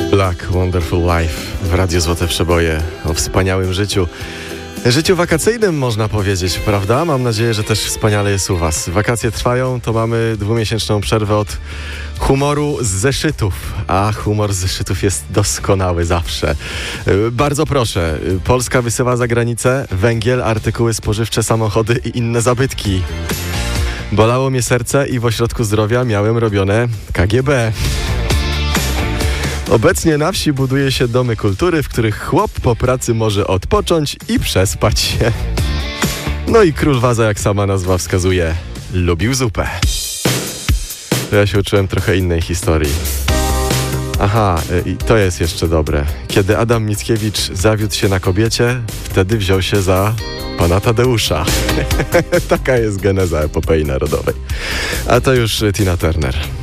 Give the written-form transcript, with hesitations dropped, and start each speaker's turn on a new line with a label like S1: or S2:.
S1: Black Wonderful Life w Radiu Złote Przeboje o wspaniałym życiu. Życiu wakacyjnym można powiedzieć, prawda? Mam nadzieję, że też wspaniale jest u was. Wakacje trwają, to mamy 2-miesięczną przerwę od humoru z zeszytów, a humor z zeszytów jest doskonały zawsze. Bardzo proszę, Polska wysyła za granicę węgiel, artykuły spożywcze, samochody i inne zabytki. Bolało mnie serce i w ośrodku zdrowia miałem robione KGB. Obecnie na wsi buduje się domy kultury, w których chłop po pracy może odpocząć i przespać się. No i król Waza, jak sama nazwa wskazuje, lubił zupę. To ja się uczyłem trochę innej historii. Aha, i to jest jeszcze dobre. Kiedy Adam Mickiewicz zawiódł się na kobiecie, wtedy wziął się za pana Tadeusza. Taka jest geneza epopei narodowej. A to już Tina Turner.